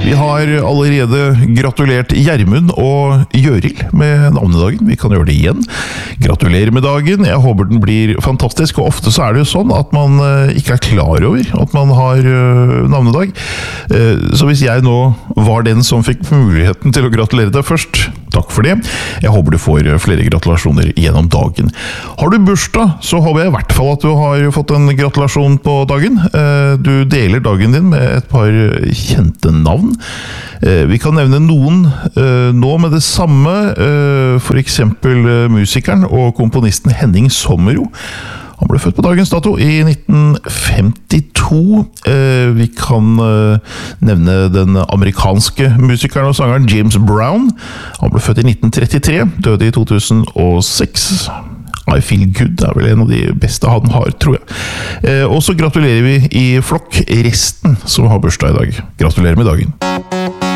Vi har allerede gratulert Gjermund og Gjøril med navnedagen. Vi kan gjøre det igjen. Gratulerer med dagen. Jeg håper den blir fantastisk, og ofte så er det jo sånn at man ikke er klar over at man har navnedag. Så hvis jeg nå var den som fikk muligheten til å gratulere deg først, takk for det. Jeg håper du får flere gratulasjoner gjennom dagen. Har du bursdag, så håper jeg i hvert fall at du har fått en gratulasjon på dagen. Du deler dagen din med et par kjente navn. Vi kan nevne noen nå med det samme, for eksempel musikeren og komponisten Henning Sommero. Han ble født på dagens dato i 1952. Vi kan nevne den amerikanske musikeren og sangeren James Brown. Han ble født i 1933, døde i 2006. I Feel Good er vel en av de beste han har, tror jeg. Og så gratulerer vi i flokk resten som har bursdag i dag. Gratulerer med dagen.